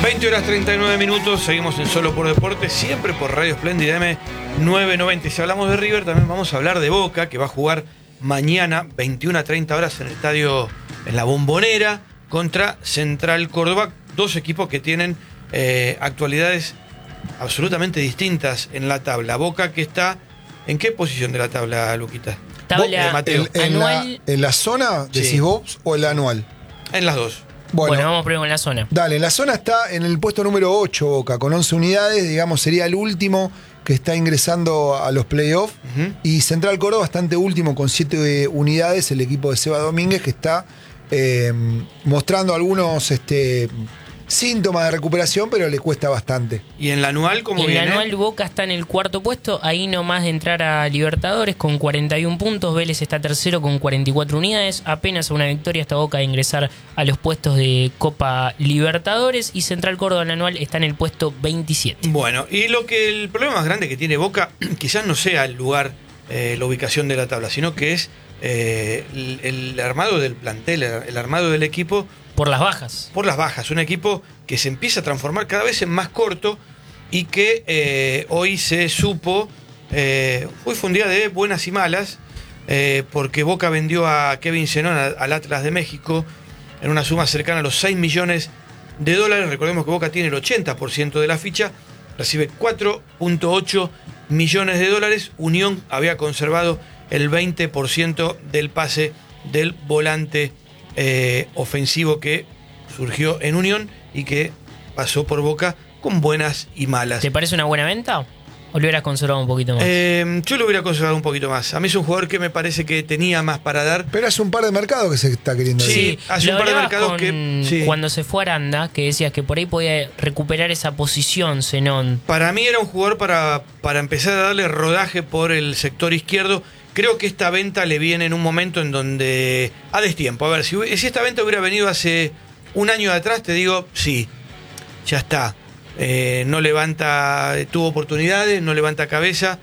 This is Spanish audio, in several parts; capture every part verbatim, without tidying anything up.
veinte horas treinta y nueve minutos, seguimos en Solo por Deporte, siempre por Radio Espléndida M novecientos noventa. Y si hablamos de River, también vamos a hablar de Boca, que va a jugar mañana, veintiuna a treinta horas, en el estadio, en la Bombonera, contra Central Córdoba. Dos equipos que tienen eh, actualidades absolutamente distintas en la tabla. Boca, que está, ¿en qué posición de la tabla, Luquita? Tabla eh, Mateo. el, en, anual. La, ¿En la zona, decís Sí. vos, o en la anual? En las dos. Bueno, Bueno, vamos primero con la zona. dale, en la zona está en el puesto número ocho Boca, con once unidades, digamos, sería el último que está ingresando a los playoffs. Uh-huh. Y Central Córdoba bastante último, con siete unidades, el equipo de Seba Domínguez, que está eh, mostrando algunos este, síntomas de recuperación, pero le cuesta bastante. ¿Y en la anual cómo En viene? la anual Boca está en el cuarto puesto, ahí nomás de entrar a Libertadores con cuarenta y un puntos, Vélez está tercero con cuarenta y cuatro unidades, apenas una victoria hasta Boca de ingresar a los puestos de Copa Libertadores, y Central Córdoba en la anual está en el puesto veintisiete. Bueno, y lo que el problema más grande que tiene Boca quizás no sea el lugar, eh, la ubicación de la tabla, sino que es eh, el, el armado del plantel, el armado del equipo Por las bajas. por las bajas. Un equipo que se empieza a transformar cada vez en más corto y que eh, hoy se supo, eh, hoy fue un día de buenas y malas, eh, porque Boca vendió a Kevin Zenón al Atlas de México en una suma cercana a los seis millones de dólares. Recordemos que Boca tiene el ochenta por ciento de la ficha, recibe cuatro punto ocho millones de dólares. Unión había conservado el veinte por ciento del pase del volante eh, ofensivo que surgió en Unión y que pasó por Boca con buenas y malas. ¿Te parece una buena venta? ¿O lo hubieras conservado un poquito más? Eh, yo lo hubiera conservado un poquito más. A mí es un jugador que me parece que tenía más para dar. Pero hace un par de mercados que se está queriendo Sí, decir. hace lo un par de hablabas mercados con- que- sí. Cuando se fue a Aranda, que decías que por ahí podía recuperar esa posición, Zenón. Para mí era un jugador para, para empezar a darle rodaje por el sector izquierdo. Creo que esta venta le viene en un momento en donde... A destiempo. A ver, si, hubi- si esta venta hubiera venido hace un año atrás, te digo, sí, ya está. Eh, no levanta, tuvo oportunidades, no levanta cabeza,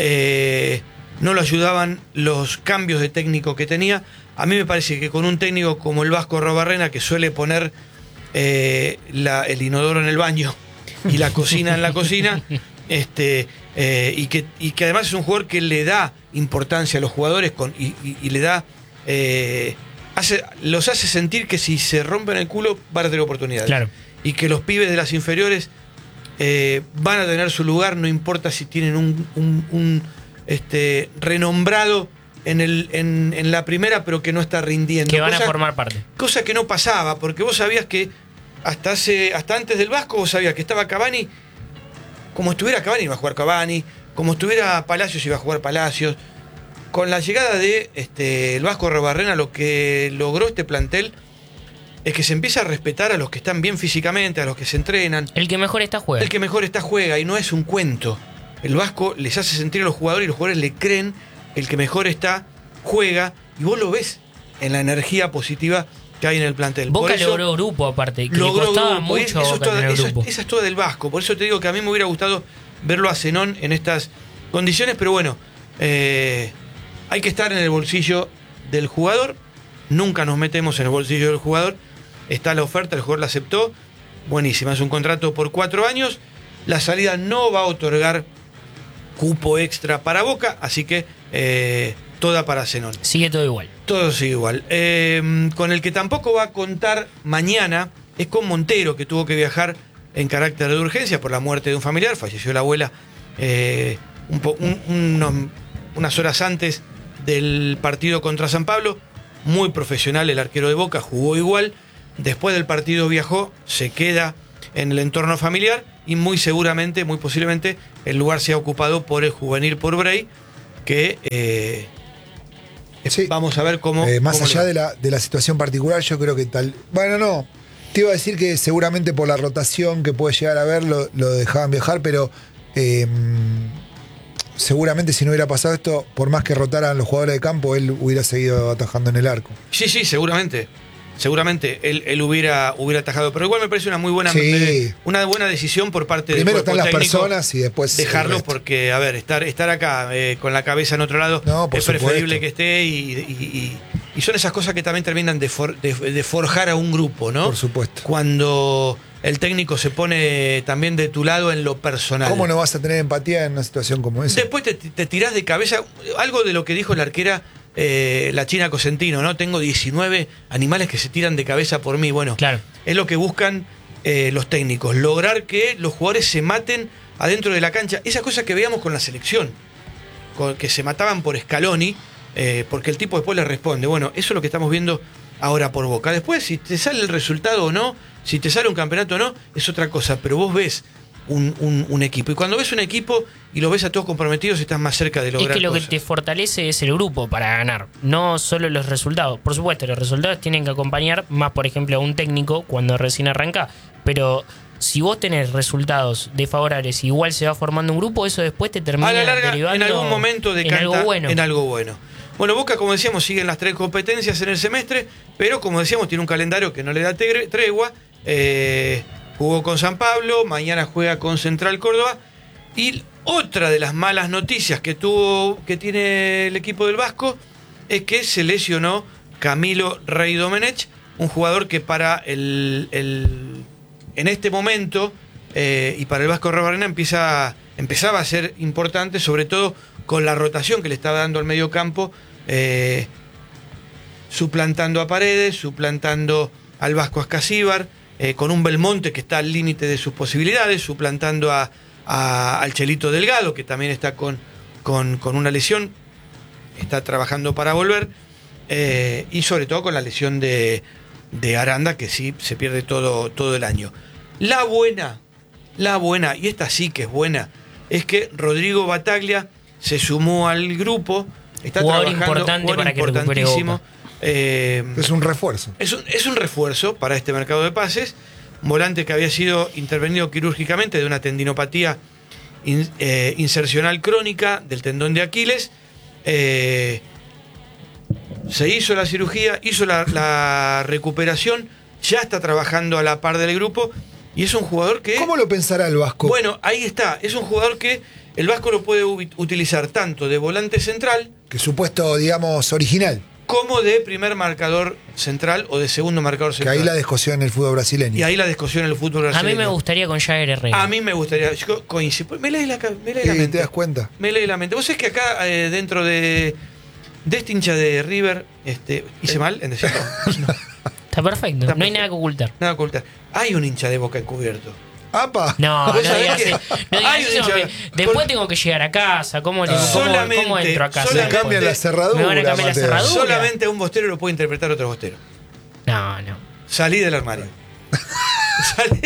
eh, no lo ayudaban los cambios de técnico que tenía. A mí me parece que con un técnico como el Vasco Arrobarrena, que suele poner eh, la- el inodoro en el baño y la cocina en la cocina, este, eh, y, que, y que además es un jugador que le da importancia a los jugadores con, y, y- y le da... eh, hace, los hace sentir que si se rompen el culo van a tener oportunidades. Claro. Y que los pibes de las inferiores eh, van a tener su lugar, no importa si tienen un, un- un, este, renombrado en, el, en, en la primera, pero que no está rindiendo. Que van Cosa- a formar parte. Cosa que no pasaba, porque vos sabías que hasta hace hasta antes del Vasco, vos sabías que estaba Cavani, como estuviera Cavani iba a jugar Cavani, como estuviera Palacios iba a jugar Palacios. Con la llegada de este, el Vasco Arrobarrena, lo que logró este plantel es que se empieza a respetar a los que están bien físicamente, a los que se entrenan. El que mejor está juega. El que mejor está juega y no es un cuento. El Vasco les hace sentir a los jugadores y los jugadores le creen que el que mejor está juega y vos lo ves en la energía positiva que hay en el plantel. Boca Por eso logró grupo aparte, que le logró costaba grupo, y mucho a eso es Boca toda- tener eso- grupo. esa es toda del Vasco. Por eso te digo que a mí me hubiera gustado verlo a Zenón en estas condiciones, pero bueno, eh, hay que estar en el bolsillo del jugador. Nunca nos metemos en el bolsillo del jugador. Está la oferta, el jugador la aceptó. Buenísima, es un contrato por cuatro años. La salida no va a otorgar cupo extra para Boca, así que eh, toda para Zenón. Sigue todo igual. Todo sigue igual. Eh, con el que tampoco va a contar mañana es con Montero, que tuvo que viajar en carácter de urgencia por la muerte de un familiar. Falleció la abuela eh, un po- un- unos- unas horas antes del partido contra San Pablo. Muy profesional el arquero de Boca, jugó igual. Después del partido viajó, se queda en el entorno familiar y muy seguramente, muy posiblemente, el lugar sea ocupado por el juvenil por Bray, que eh, Sí. vamos a ver cómo... Eh, más cómo le allá va. de la, de la situación particular, yo creo que tal. Bueno, no. Te iba a decir que seguramente por la rotación que puede llegar a ver lo, lo dejaban viajar, pero eh, seguramente si no hubiera pasado esto, por más que rotaran los jugadores de campo, él hubiera seguido atajando en el arco. Sí, sí, seguramente. Seguramente él, él hubiera, hubiera atajado. Pero igual me parece una muy buena, Sí. me- una buena decisión por parte del Primero cuerpo están las técnico personas y después. el dejarlo, resto. porque, a ver, estar, estar acá eh, con la cabeza en otro lado No, por es preferible supuesto. que esté y, y- y- y son esas cosas que también terminan de, for- de- de forjar a un grupo, ¿no? Por supuesto. Cuando el técnico se pone también de tu lado en lo personal. ¿Cómo no vas a tener empatía en una situación como esa? Después te, te tirás de cabeza, algo de lo que dijo la arquera, eh, la China Cosentino, ¿no? Tengo diecinueve animales que se tiran de cabeza por mí. Bueno, claro. Es lo que buscan eh, los técnicos, lograr que los jugadores se maten adentro de la cancha. Esa cosa que veíamos con la selección, con, que se mataban por Scaloni, eh, porque el tipo después le responde. Bueno, eso es lo que estamos viendo ahora por Boca. Después, si te sale el resultado o no, si te sale un campeonato o no, es otra cosa. Pero vos ves un, un, un equipo. Y cuando ves un equipo y lo ves a todos comprometidos, estás más cerca de lograr Es que lo cosas. que te fortalece es el grupo para ganar, no solo los resultados. Por supuesto, los resultados tienen que acompañar más, por ejemplo, a un técnico cuando recién arranca. Pero si vos tenés resultados desfavorables y igual se va formando un grupo, eso después te termina a la larga, derivando en algún momento decanta en algo bueno. en algo bueno. Bueno, Boca, como decíamos, sigue en las tres competencias en el semestre, pero como decíamos, tiene un calendario que no le da tregua. Eh, jugó con San Pablo, mañana juega con Central Córdoba. Y otra de las malas noticias que tuvo, que tiene el equipo del Vasco, es que se lesionó Camilo Rey Domenech, un jugador que para el, el en este momento eh, y para el Vasco Rabarrena empieza, empezaba a ser importante, sobre todo con la rotación que le estaba dando al medio campo, eh, suplantando a Paredes, suplantando al Vasco Ascasíbar, eh, con un Belmonte que está al límite de sus posibilidades, suplantando a, a, al Chelito Delgado, que también está con, con, con una lesión, está trabajando para volver, eh, y sobre todo con la lesión de, de Aranda, que sí se pierde todo, todo el año. La buena, la buena, y esta sí que es buena, es que Rodrigo Bataglia se sumó al grupo, está jugador trabajando, importante jugador para que recupere importantísimo. Boca. Eh, Es un refuerzo. es un, es un refuerzo para este mercado de pases. Un volante que había sido intervenido quirúrgicamente de una tendinopatía in, eh, insercional crónica del tendón de Aquiles. Eh, se hizo la cirugía, hizo la, la recuperación, ya está trabajando a la par del grupo y es un jugador que... ¿Cómo lo pensará el Vasco? Bueno, ahí está. Es un jugador que el Vasco lo puede utilizar tanto de volante central... Que su puesto, digamos, original. Como de primer marcador central o de segundo marcador central. Que ahí la descosió en el fútbol brasileño. Y ahí la descosió en el fútbol A brasileño. mí me gustaría con Jair Herrera. A mí me gustaría. Yo coincido. Me lee la, me lee la Sí, mente. ¿te das cuenta? Me lee la mente. Vos sabés que acá, eh, dentro de, de este hincha de River, este, hice mal en decirlo. No, Está perfecto, Está no hay perfecto. nada que ocultar. nada que ocultar. Hay un hincha de Boca encubierto. ¡Apa! No, no ¿Vos sabés digas, que no digas hay un eso, hincha- que después por- tengo que llegar a casa. ¿Cómo, le- cómo- Solamente- cómo entro a casa? Se solamente- cambian la cerradura. Me van a cambiar la Mateo. cerradura. Solamente a un bostero lo puede interpretar otro bostero. No, no. Salí del armario. Salí.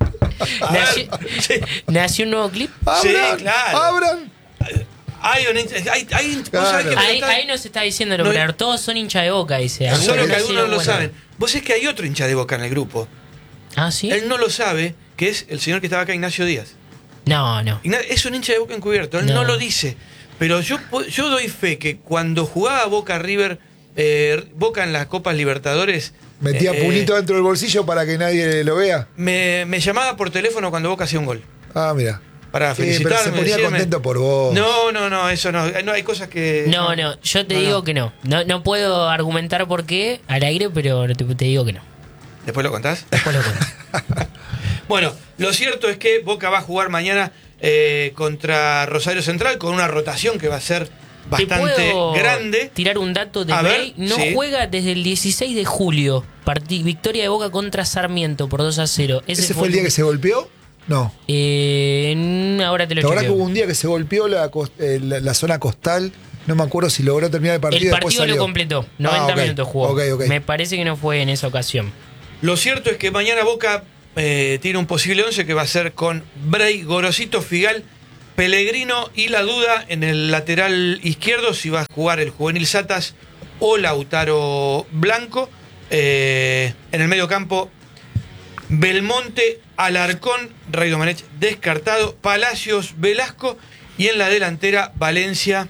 Nació, Sí. nació un nuevo clip. ¡Abran! Sí, claro. ¡Abran! Hay un hincha. Hay, hay, vos Claro. sabés que me Ahí, está- ahí nos está diciendo lo No, claro. Todos son hincha de Boca, dice. Solo Algunos que algunos no lo bueno. saben. Vos sabés que hay otro hincha de Boca en el grupo. Ah, ¿sí? Él no lo sabe, que es el señor que estaba acá, Ignacio Díaz. No, no. Igna- Es un hincha de Boca encubierto, él no, No. lo dice. Pero yo, pu- yo doy fe que cuando jugaba Boca River, eh, Boca en las Copas Libertadores, Metía eh, punito dentro del bolsillo para que nadie lo vea. me, me llamaba por teléfono cuando Boca hacía un gol. Ah, mira. Para Sí, pero felicitarme. se ponía decirme- contento por vos. No, no, no, eso no. No, hay cosas que. No, no, yo te No, digo no. que no. no. No puedo argumentar por qué al aire, pero te, te digo que no. ¿Después lo contás? Después lo cuento. Bueno, lo cierto es que Boca va a jugar mañana eh, contra Rosario Central con una rotación que va a ser bastante ¿Te puedo grande. tirar un dato de A Bray? ver, No sí. juega desde el dieciséis de julio. Partí, victoria de Boca contra Sarmiento por dos a cero. ¿Ese fue el día que se golpeó? No. Eh, ahora te lo La verdad que chequeo. hubo un día que se golpeó la, cos- eh, la, la zona costal. No me acuerdo si logró terminar el partido. El y después partido lo salió. completó. noventa Ah, ok. minutos jugó. Ok, ok. Me parece que no fue en esa ocasión. Lo cierto es que mañana Boca eh, tiene un posible once que va a ser con Bray, Gorosito, Figal, Pellegrino y la duda en el lateral izquierdo si va a jugar el juvenil Satas o Lautaro Blanco. Eh, en el medio campo, Belmonte, Alarcón, Rey Domenech descartado, Palacios, Velasco y en la delantera Valencia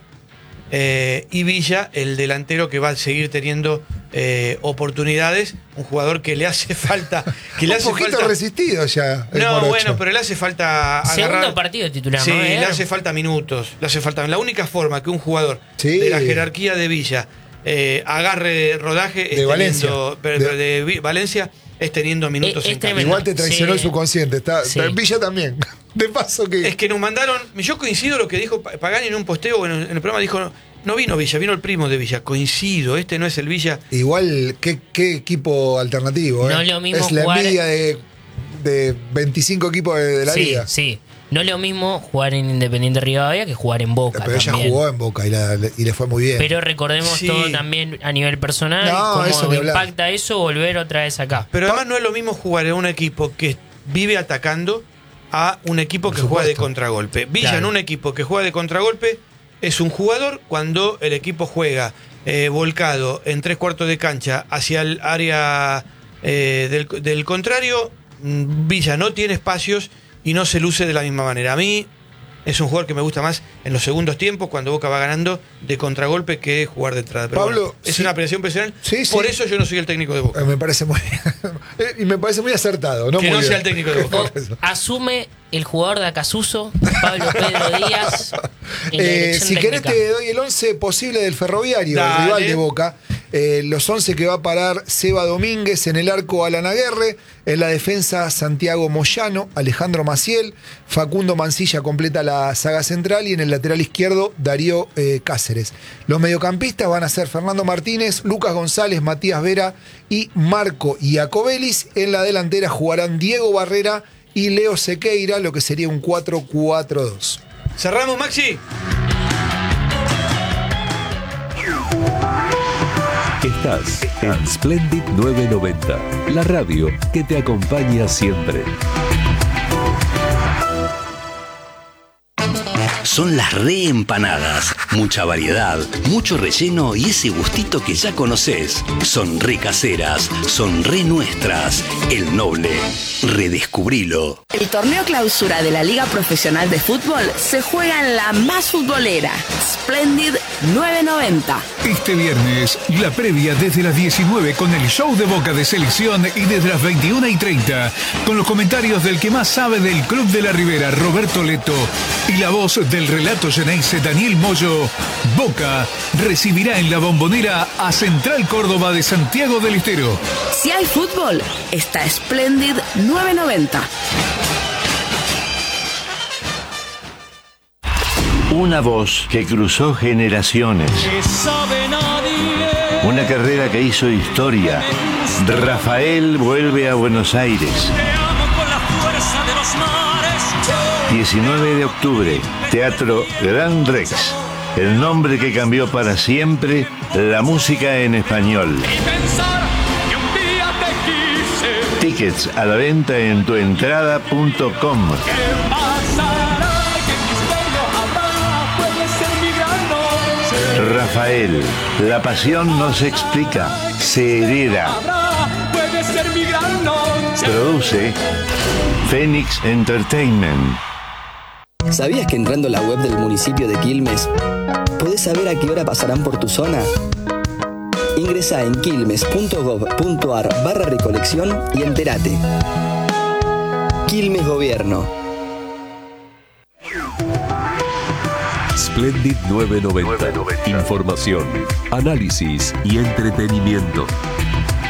eh, y Villa, el delantero que va a seguir teniendo eh, oportunidades, un jugador que le hace falta, que le Un hace poquito falta. resistido ya. el No, morocho. bueno, pero le hace falta agarrar. Segundo partido titular, Sí, ¿no? le Eh, hace falta minutos, le hace falta. La única forma que un jugador Sí. de la jerarquía de Villa eh, agarre rodaje es De Valencia. teniendo- pero- pero De- de Vi- Valencia es teniendo minutos Es- es en cancha. tremendo. Igual te traicionó Sí. el subconsciente. Está, Sí. está- Villa también. De paso que. Es que nos mandaron. Yo coincido lo que dijo Pa- Pagani en un posteo en el, en el programa. Dijo: no, no vino Villa, vino el primo de Villa. Coincido, este no es el Villa. Igual, ¿qué, qué equipo alternativo? No eh? es lo mismo es la jugar- envidia de, de veinticinco equipos de, de la sí, liga. sí. No es lo mismo jugar en Independiente Rivadavia que jugar en Boca. Pero ella también. jugó en Boca y, la- y le fue muy bien. Pero recordemos Sí. todo también a nivel personal, No, eso cómo ni hablar. impacta eso volver otra vez acá. Pero además no es lo mismo jugar en un equipo que vive atacando a un equipo Por que juega de supuesto. contragolpe. Villa Claro. en un equipo que juega de contragolpe es un jugador cuando el equipo juega eh, volcado en tres cuartos de cancha hacia el área eh, del, del contrario. mm, Villa no tiene espacios y no se luce de la misma manera. A mí es un jugador que me gusta más en los segundos tiempos cuando Boca va ganando de contragolpe que jugar de entrada. Pero Pablo, bueno, es sí. una apreciación personal. Sí, sí. Por eso yo no soy el técnico de Boca. Eh, Me parece muy. eh, y me parece muy acertado. No Que muy no bien. sea el técnico de Boca. O- asume el jugador de Acasuso, Pablo Pedro Díaz. en la Eh, dirección si querés técnica. te doy el once posible del Ferroviario, Dale. el rival de Boca. Eh, los once que va a parar Seba Domínguez, en el arco Alan Aguerre, en la defensa Santiago Moyano, Alejandro Maciel, Facundo Mancilla completa la saga central y en el lateral izquierdo Darío eh, Cáceres. Los mediocampistas van a ser Fernando Martínez, Lucas González, Matías Vera y Marco Iacobelis. En la delantera jugarán Diego Barrera y Leo Sequeira, lo que sería un cuatro cuatro dos. ¿Cerramos, Maxi? Estás en Splendid novecientos noventa, la radio que te acompaña siempre. Son las reempanadas. Mucha variedad, mucho relleno y ese gustito que ya conoces. Son re caseras, son re nuestras. El Noble, redescubrilo. El torneo clausura de la Liga Profesional de Fútbol se juega en la más futbolera, Splendid novecientos noventa. Este viernes, la previa desde las diecinueve con el show de Boca de selección y desde las veintiuna y treinta con los comentarios del que más sabe del Club de la Ribera, Roberto Leto, y la voz del relato Geneise, Daniel Moyo. Boca recibirá en la Bombonera a Central Córdoba de Santiago del Estero. Si hay fútbol, está Splendid novecientos noventa. Una voz que cruzó generaciones. Una carrera que hizo historia. Rafael vuelve a Buenos Aires. diecinueve de octubre, Teatro Gran Rex. El nombre que cambió para siempre la música en español. Tickets a la venta en tuentrada punto com. Rafael, la pasión no se explica, se hereda. Produce Phoenix Entertainment. ¿Sabías que entrando a la web del municipio de Quilmes podés saber a qué hora pasarán por tu zona? Ingresa en quilmes punto gob punto ar barra recolección y entérate. Quilmes Gobierno. Splendid novecientos noventa. Información, análisis y entretenimiento.